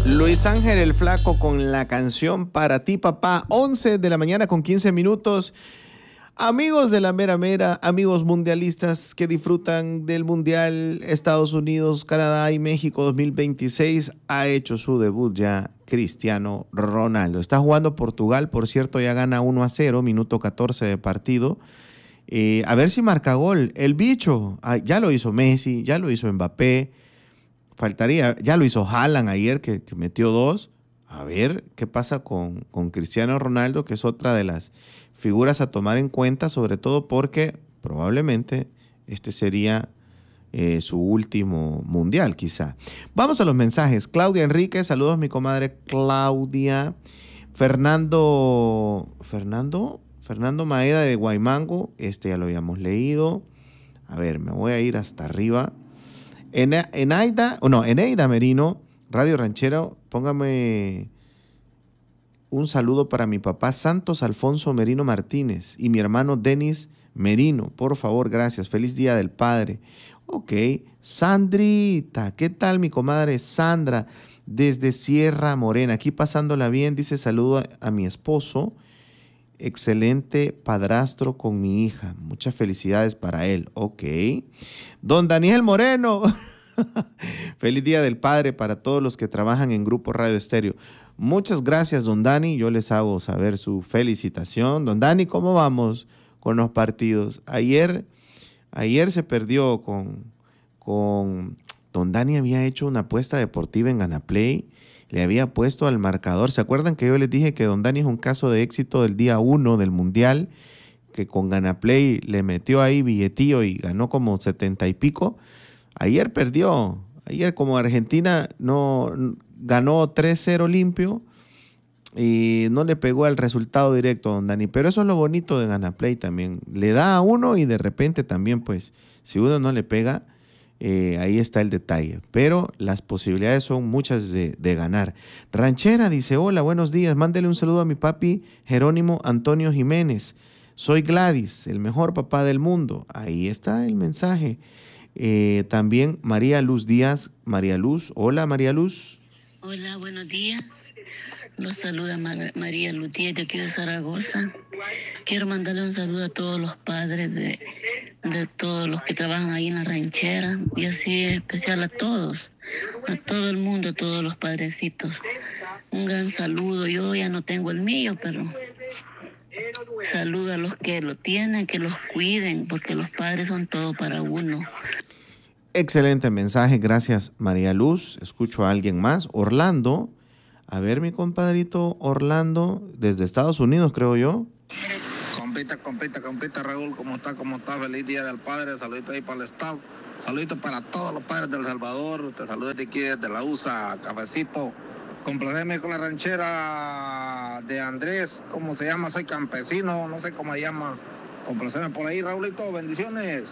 Luis Ángel el Flaco con la canción Para ti, papá. 11 de la mañana con 15 minutos. Amigos de la mera mera, amigos mundialistas que disfrutan del Mundial Estados Unidos, Canadá y México 2026, ha hecho su debut ya Cristiano Ronaldo. Está jugando Portugal, por cierto, ya gana 1-0, minuto 14 de partido. A ver si marca gol. El bicho, ya lo hizo Messi, ya lo hizo Mbappé. Faltaría, ya lo hizo Haaland ayer que metió 2. A ver qué pasa con Cristiano Ronaldo, que es otra de las figuras a tomar en cuenta, sobre todo porque probablemente este sería su último mundial, quizá. Vamos a los mensajes. Claudia Enrique, saludos mi comadre Claudia. Fernando Maeda de Guaymango, este ya lo habíamos leído. A ver, me voy a ir hasta arriba. Eneida Merino, Radio Ranchero, póngame un saludo para mi papá Santos Alfonso Merino Martínez y mi hermano Denis Merino, por favor, gracias. Feliz Día del Padre. Ok, Sandrita, ¿qué tal mi comadre Sandra? Desde Sierra Morena, aquí pasándola bien, dice saludo a mi esposo, excelente padrastro con mi hija, muchas felicidades para él. Ok, don Daniel Moreno, feliz Día del Padre para todos los que trabajan en Grupo Radio Estéreo. Muchas gracias, don Dani, yo les hago saber su felicitación. Don Dani, ¿cómo vamos con los partidos? Ayer se perdió don Dani había hecho una apuesta deportiva en Ganaplay, le había puesto al marcador. ¿Se acuerdan que yo les dije que don Dani es un caso de éxito del día 1 del Mundial? Que con Ganaplay le metió ahí billetío y ganó como 70 y pico. Ayer perdió. Ayer como Argentina no ganó 3-0 limpio y no le pegó al resultado directo a don Dani. Pero eso es lo bonito de Ganaplay también. Le da a uno y de repente también, pues, si uno no le pega, ahí está el detalle. Pero las posibilidades son muchas de ganar. Ranchera dice, hola, buenos días. Mándele un saludo a mi papi Jerónimo Antonio Jiménez. Soy Gladys, el mejor papá del mundo. Ahí está el mensaje. También María Luz Díaz. María Luz, hola María Luz. Hola, buenos días. Los saluda María Luz Díaz de aquí de Zaragoza. Quiero mandarle un saludo a todos los padres de todos los que trabajan ahí en la ranchera y así especial a todos, a todo el mundo, a todos los padrecitos. Un gran saludo. Yo ya no tengo el mío, pero saludo a los que lo tienen, que los cuiden, porque los padres son todo para uno. Excelente mensaje, gracias María Luz. Escucho a alguien más. Orlando, a ver mi compadrito Orlando, desde Estados Unidos creo yo. Compita Raúl, ¿cómo está? Feliz Día del Padre, saludito ahí para el staff, saludito para todos los padres del Salvador, te saludo de aquí desde la USA, cafecito. Complaceme con la ranchera de Andrés, ¿cómo se llama? Soy campesino, no sé cómo se llama. Complaceme por ahí, Raulito, bendiciones.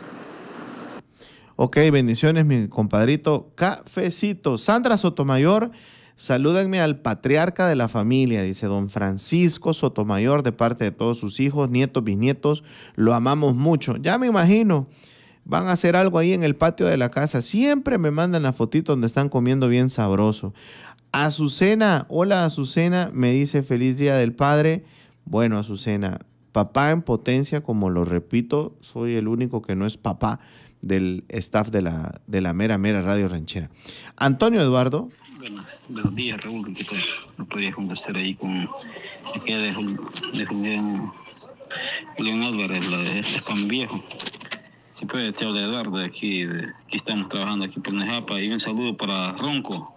Ok, bendiciones, mi compadrito. Cafecito. Sandra Sotomayor, salúdenme al patriarca de la familia, dice don Francisco Sotomayor, de parte de todos sus hijos, nietos, bisnietos. Lo amamos mucho. Ya me imagino, van a hacer algo ahí en el patio de la casa. Siempre me mandan la fotito donde están comiendo bien sabroso. Azucena, hola Azucena, me dice feliz Día del Padre. Bueno, Azucena, papá en potencia, como lo repito, soy el único que no es papá del staff de la mera Radio Ranchera. Antonio Eduardo. Buenos días, Raúl. No podía conversar ahí con aquella de Julián Álvarez, la de Juan Viejo. Si puede, te habla Eduardo, aquí estamos trabajando aquí por Nejapa. Y un saludo para Ronco.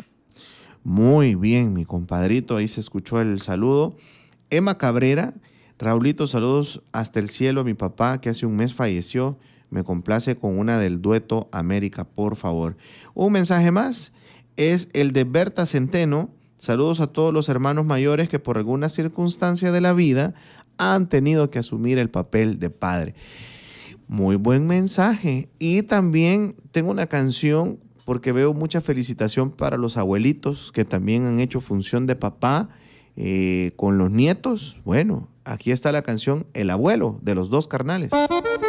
Muy bien, mi compadrito, ahí se escuchó el saludo. Emma Cabrera, Raulito, saludos hasta el cielo a mi papá que hace un mes falleció. Me complace con una del dueto América, por favor. Un mensaje más es el de Berta Centeno. Saludos a todos los hermanos mayores que por alguna circunstancia de la vida han tenido que asumir el papel de padre. Muy buen mensaje. Y también tengo una canción porque veo mucha felicitación para los abuelitos que también han hecho función de papá con los nietos. Bueno, aquí está la canción El Abuelo de los Dos Carnales.